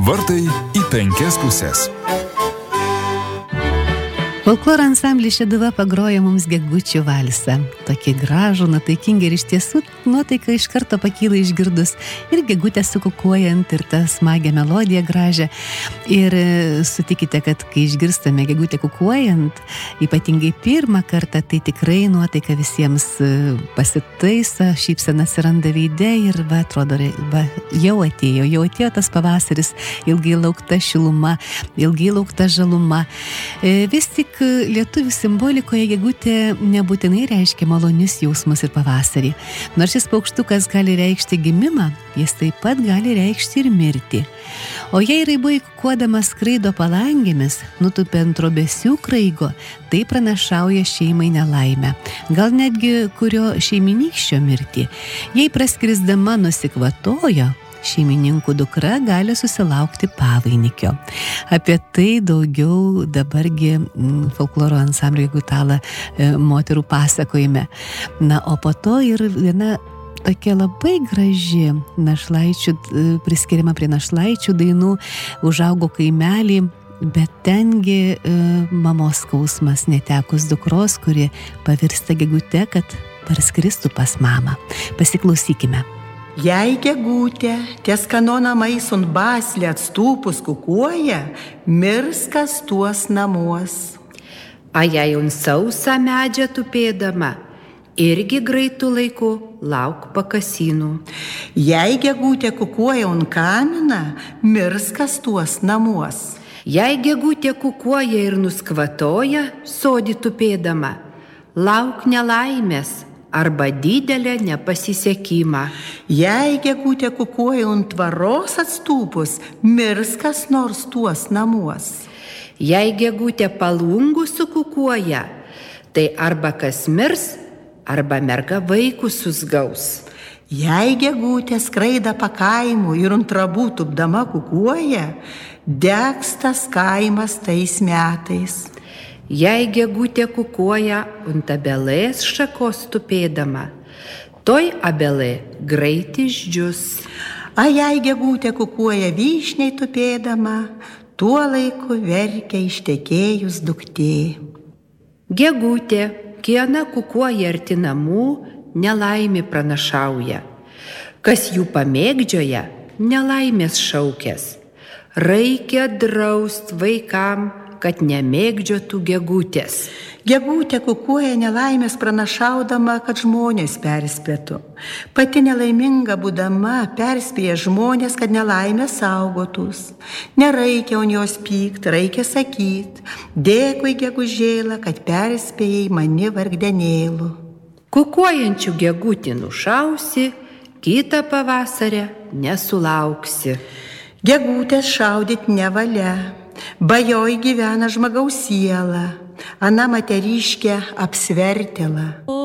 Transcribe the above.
Vartai į 5 puses. Folkloro ansamblis Šeduva pagrojo mums Gegučių valsą. Tokį gražų, nuotaikingą ir iš tiesų nuotaika iš karto pakyla išgirdus ir gegutę sukukuojant ir tą smagią melodiją gražią. Ir sutikite, kad kai išgirstame gegutę kukuojant, ypatingai pirmą kartą, tai tikrai nuotaika visiems pasitaiso, šypsena atsiranda veide ir atrodo, jau atėjo tas pavasaris, ilgai laukta šiluma, ilgai laukta žaluma. Vis tik lietuvių simbolikoje gegutė nebūtinai reiškia malonius jausmus ir pavasarį. Nors šis paukštukas gali reikšti gimimą, jis taip pat gali reikšti ir mirtį. O jei raibai kukuodamas skraido palangėmis, nutupia ant trobesių kraigo, tai pranašauja šeimai nelaimę. Gal netgi kurio šeiminykščio mirtį. Jei praskrisdama nusikvatojo, šeimininkų dukra gali susilaukti pavainikio. Apie tai daugiau dabargi folkloro ansamblio Gutala moterų pasakojime. Na, o po to ir viena tokia labai graži našlaičių, priskiriama prie našlaičių dainų, Užaugo kaimelį, bet tengi mamos skausmas netekus dukros, kuri pavirsta gegute, kad parskristų pas mamą. Pasiklausykime. Jei gegutė ties kanonamais un baslė atstūpus kukuoja, mirs kas tuos namuos. A jei un sausą medžią tupėdama, irgi greitų laiku lauk pakasynų. Jei gegutė kukuoja un kaminą, mirs kas tuos namuos. Jei gegutė kukuoja ir nuskvatoja, sodį tupėdama, lauk nelaimės arba didelę nepasisekimą. Jei gegutė kukuoja un tvaros atstūpus, mirs kas nors tuos namuos. Jei gegutė palungų sukukuoja, tai arba kas mirs, arba merga vaikus susgaus. Jei gegutė skraida pakaimu ir ant trabų tupdama kukuoja, degs tas kaimas tais metais. Jei gegutė kukuoja ant abelės šakos tupėdama, toj abelė greit išdžius. A jei gegutė kukuoja vyšniai tupėdama, tuo laiku verkia ištekėjus duktė. Gegutė, kiena kukuoja arti namų, nelaimė pranašauja. Kas jų pamėgdžioja, nelaimės šaukės. Reikia draust vaikam, kad nemėgdžiotų gegutės. Gegutė kukuoja nelaimės pranašaudama, kad žmonės perspėtų. Pati nelaiminga būdama perspėja žmonės, kad nelaimės saugotus. Nereikia on jos pykt, reikia sakyt, dėkui gegužėlą, kad perspėjai mani vargdenėlų. Kukuojančių gegutį nušausi, kitą pavasarę nesulauksi. Gegutės šaudyt nevalia. Bajoj gyvena žmogaus siela, ana moteriškė apsvertėla.